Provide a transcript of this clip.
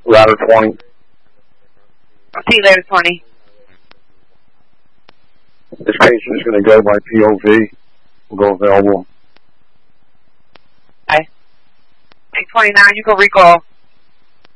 ladder 20. See ladder 20. This patient is going to go by POV. We'll go available. Okay. 29, you can recall.